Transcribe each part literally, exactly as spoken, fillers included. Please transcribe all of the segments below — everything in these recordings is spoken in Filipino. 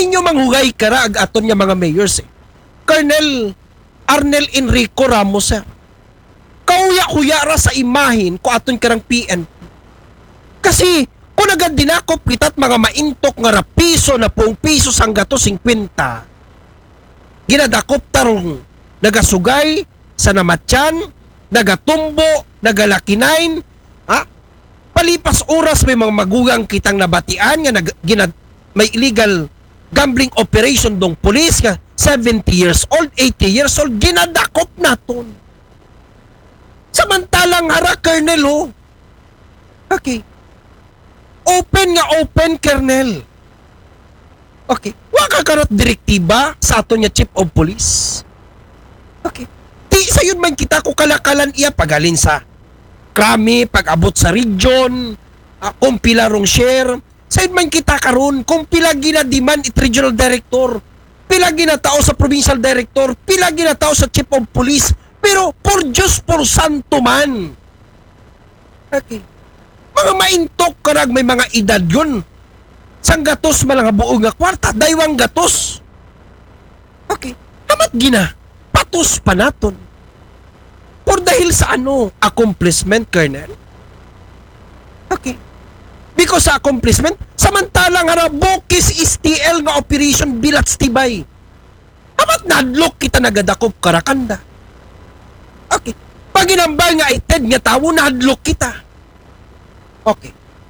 Inyo manghugay kara ag aton nga mga mayors eh. Colonel Arnel Enrico Ramos sir. Kauya-kuya ra sa imahin ko aton karang P N P. Kasi kung agad dinakop kita't mga maintok nga rapiso na pong piso hangga to fifty, ginadakop tarong nagasugay sa namatyan, nagatumbo, nagalakinain, ha? Palipas oras may mga magugang kitang nabatian nga nag, ginad, may illegal gambling operation dong pulis nga seventy years old, eighty years old, ginadakop naton. Samantalang hara, Colonel, ho. Okay. Open nga open, Colonel. Okay. Waka karot direktiba sa aton nga chief of police. Okay. Di sa yun man kita ko kalakalan iya pagalin sa krami, pag-abot sa region, uh, kung pila rong share. Sa yun man kita karon kung pila ginadiman it regional director, pila ginatao sa provincial director, pila ginatao sa chief of police. Pero por Diyos por santo man. Okay. Mga maintok karag may mga edad yun. Sang gatos malang buo nga kwarta, daywang gatos. Okay. Hamat gina, patos pa naton. Por dahil sa ano? Accomplishment, Colonel? Okay. Because sa accomplishment, samantalang nga bokis S T L nga operation bilats tibay. Hamat nadlok kita nagadakop karakanda. Okay. Pag inambal nga ited nga tawo, nadlok kita. Okay.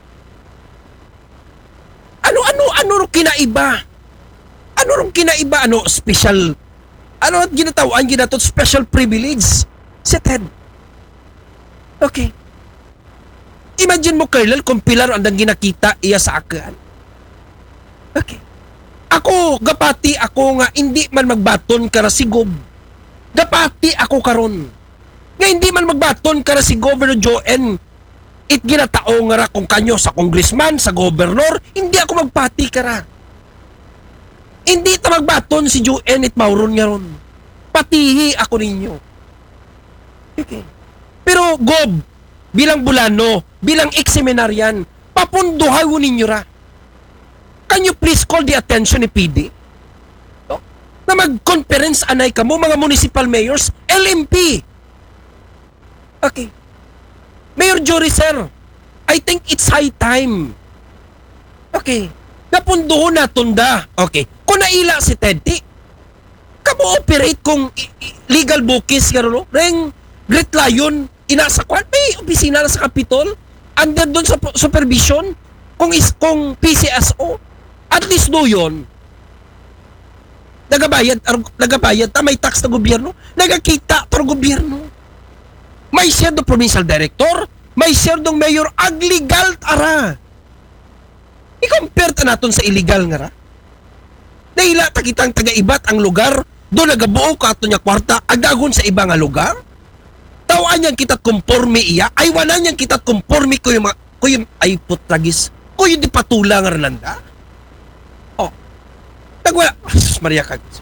Ano-ano, ano ro kinaiba? Ano ro kinaiba? Ano, special, ano at ginatawaan, ginatot special privilege? Si Ted. Okay. Imagine mo, Colonel, kung pilar andang ginakita iya sa akin. Okay. Ako, gapati ako nga, hindi man magbaton kara si Gob. Gapati ako karon. Nga hindi man magbaton kara si Governor Joen. It ginatao nga ra kung kanyo sa congressman, sa gobernador, hindi ako magpati kara. Hindi ta magbaton si Joen it mauron nga ron. Patihi ako ninyo. Okay. Pero Gob, bilang Bulano, bilang ex-seminaryan, papunduhay mo ninyo ra. Can you please call the attention ni P D? No? Na mag-conference anay ka mo, mga municipal mayors, L M P. Okay. Mayor Jory, sir, I think it's high time. Okay. Napunduho na tunda. Okay. Kung naila si Teddy, kamo-operate kung legal bookies, no? Reng Great Lion, inasa kwan, may opisina na sa Capitol, under doon sa supervision, kung, is, kung P C S O, at least do yun. Nagabayad, nagabayad, ta, may tax na gobyerno, nagakita para gobyerno. May share do provincial director, may share dong mayor, ag legal ara. I-compare ta naton sa illegal nga ra. Naila ta kitang taga-ibat ang lugar, do nagabuo ka ato nya kwarta, agdagon sa iba nga lugar. Tawaan niyang kitat konforme iya, ay wala niyang kitat konforme ko yung, ko yung ay putragis, ko yung di patula nga rananda. Oh, nagwala, Jesus Maria Kagis.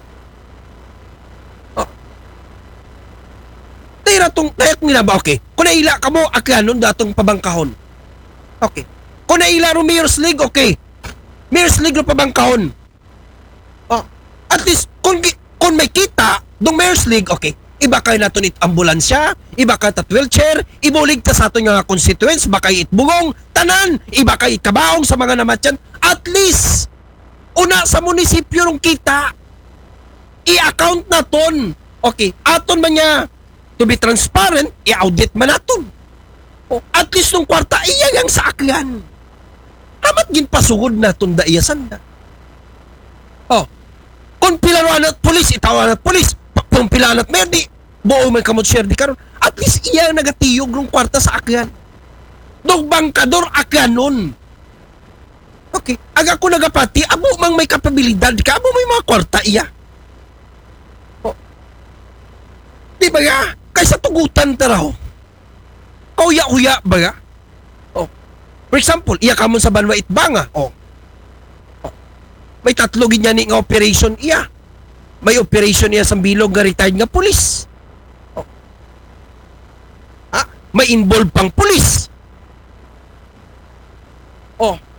Tira tong dayak nila ba, okay? Kung naila ka mo, akanon datong pabangkahon. Okay. Kung naila ro Mayor's League, okay. Mayor's League ro pabangkahon. Oh, at least, kung, kung may kita, dong Mayor's League, okay. Iba kayo naton it ambulansya, iba kayo tat wheelchair, ibulig ta sa ato nga constituents, baka itbugong, tanan, iba kayo kabaong sa mga namatyan. At least, una sa munisipyo rong kita, i-account naton. Okay, aton man niya, to be transparent, i-audit man natin. O, at least nung kwarta, iya yang sa aklan. Hamat ginpasugod natin da iya sanda. O, kung pilaruan at polis, itawan at polis, kung pilaruan at merdi, buo may kamot share di karon, at least iya ang nagatiyog nung kwarta sa aklan. Dog bangkador aklanon. Okay, aga ko nagapati, abo mang may kapabilidad ka, abo may mga kwarta iya. O, di ba nga? Kaysa tugutan taraw. Kauya-uya ba nga? Oh. For example, iya ka mo sa Banwa Itbanga. Oh. Oh. May tatlo ginya ni nga operation iya. May operation iya sa bilog nga retired nga pulis. Oh. Ah, may involved pang pulis. Oh.